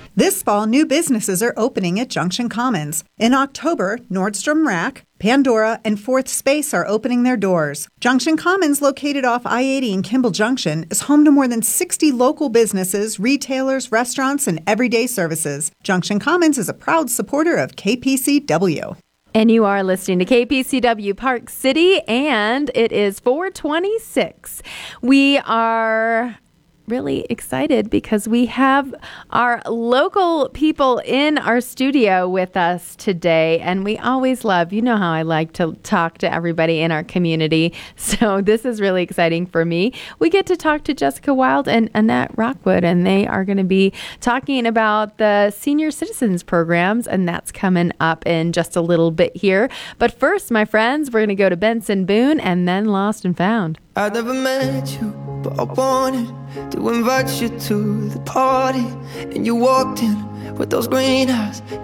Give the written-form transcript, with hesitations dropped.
This fall, new businesses are opening at Junction Commons. In October, Nordstrom Rack, Pandora, and Fourth Space are opening their doors. Junction Commons, located off I-80 in Kimball Junction, is home to more than 60 local businesses, retailers, restaurants, and everyday services. Junction Commons is a proud supporter of KPCW. And you are listening to KPCW Park City, and it is 4:26. We are really excited because we have our local people in our studio with us today, and we always love, you know how I like to talk to everybody in our community, so this is really exciting for me. We get to talk to Jessica Wild and Annette Rockwood, and they are going to be talking about the senior citizens programs, and that's coming up in just a little bit here. But first, my friends, we're going to go to Benson Boone and then Lost and Found. I never met you, but I wanted to invite you to the party, and you walked in with those green eyes.